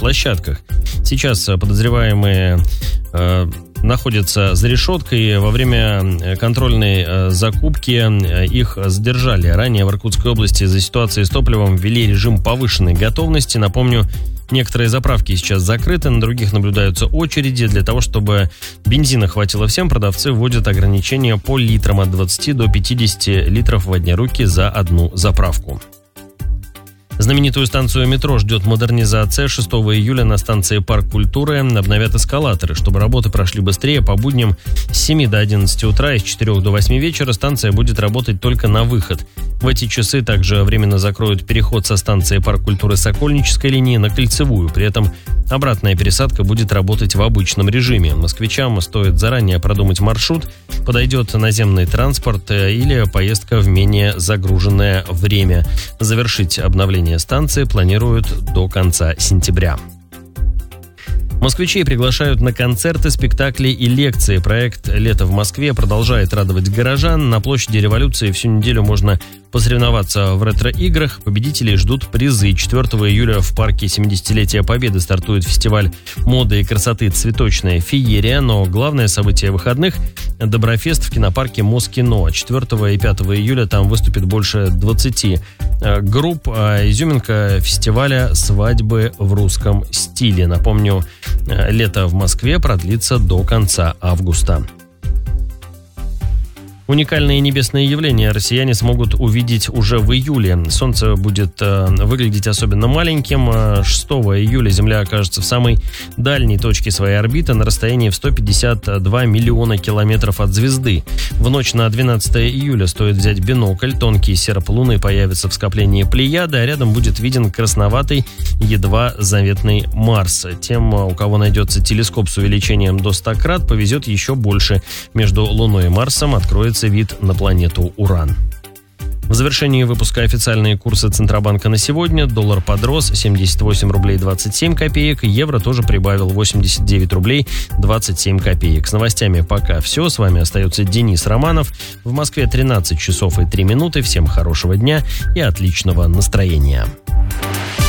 площадках. Сейчас подозреваемые находятся за решеткой. Во время контрольной закупки их задержали. Ранее в Иркутской области из-за ситуации с топливом ввели режим повышенной готовности. Напомню, некоторые заправки сейчас закрыты, на других наблюдаются очереди. Для того, чтобы бензина хватило всем, продавцы вводят ограничения по литрам от 20 до 50 литров в одни руки за одну заправку. Знаменитую станцию метро ждет модернизация. 6 июля на станции Парк культуры обновят эскалаторы. Чтобы работы прошли быстрее, по будням с 7 до 11 утра и с 4 до 8 вечера станция будет работать только на выход. В эти часы также временно закроют переход со станции Парк культуры Сокольнической линии на Кольцевую. При этом обратная пересадка будет работать в обычном режиме. Москвичам стоит заранее продумать маршрут, подойдет наземный транспорт или поездка в менее загруженное время. Завершить обновление станции планируют до конца сентября. Москвичей приглашают на концерты, спектакли и лекции. Проект «Лето в Москве» продолжает радовать горожан. На площади Революции всю неделю можно посоревноваться в ретро-играх. Победителей ждут призы. 4 июля в парке 70-летия Победы стартует фестиваль моды и красоты «Цветочная феерия». Но главное событие выходных – Доброфест в кинопарке Москино. 4 и 5 июля там выступит больше 20 групп. Изюминка фестиваля «Свадьбы в русском стиле». Напомню, лето в Москве продлится до конца августа. Уникальные небесные явления россияне смогут увидеть уже в июле. Солнце будет выглядеть особенно маленьким. 6 июля Земля окажется в самой дальней точке своей орбиты на расстоянии в 152 миллиона километров от звезды. В ночь на 12 июля стоит взять бинокль. Тонкий серп Луны появится в скоплении Плеяды, а рядом будет виден красноватый, едва заметный Марс. Тем, у кого найдется телескоп с увеличением до 100 крат, повезет еще больше. Между Луной и Марсом откроется вид на планету Уран. В завершении выпуска официальные курсы Центробанка на сегодня. Доллар подрос 78 рублей 27 копеек. Евро тоже прибавил 89 рублей 27 копеек. С новостями пока все. С вами остается Денис Романов. В Москве 13 часов и 3 минуты. Всем хорошего дня и отличного настроения.